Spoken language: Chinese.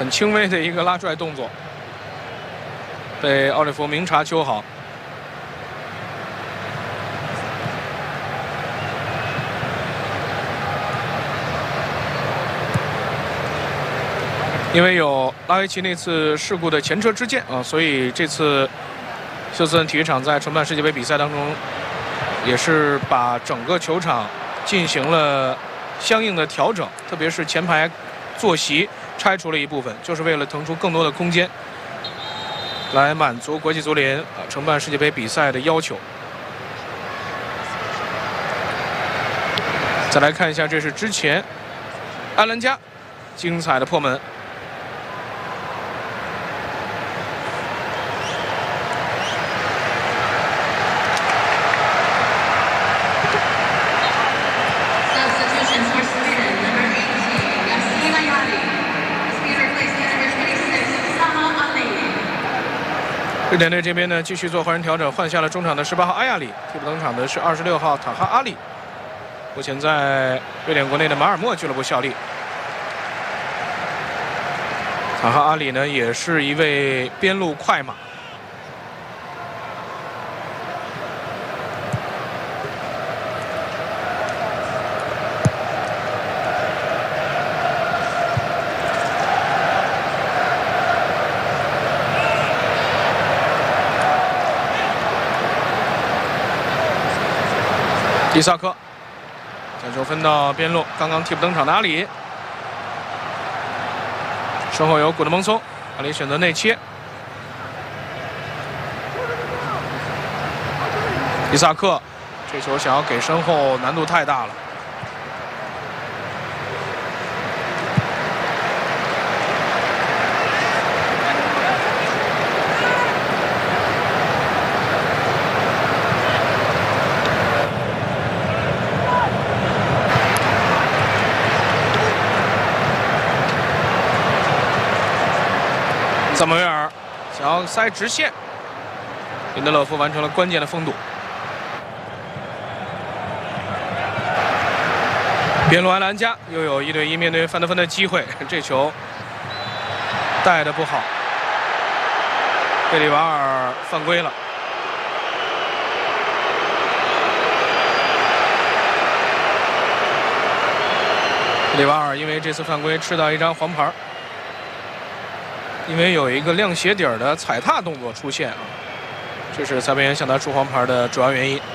很轻微的一个拉拽动作，被奥利弗明察秋毫。因为有拉维奇那次事故的前车之鉴啊，所以这次休斯顿体育场在承办世界杯比赛当中，也是把整个球场进行了相应的调整，特别是前排坐席拆除了一部分，就是为了腾出更多的空间，来满足国际足联承办世界杯比赛的要求。再来看一下，这是之前安兰加精彩的破门。瑞典队这边呢，继续做换人调整，换下了中场的18号阿亚里，替补登场的是26号塔哈阿里，目前在瑞典国内的马尔默俱乐部效力。塔哈阿里呢，也是一位边路快马。伊萨克将球分到边路，刚刚替补登场的阿里，身后有古德蒙松，阿里选择内切。伊萨克这球想要给身后难度太大了。萨姆维尔想要塞直线，林德勒夫完成了关键的封堵。边路安兰加又有1对1面对范德芬的机会，这球带的不好，贝里瓦尔犯规了。贝里瓦尔因为这次犯规吃到一张黄牌。因为有一个亮鞋底儿的踩踏动作出现啊，这是裁判员向他出黄牌的主要原因。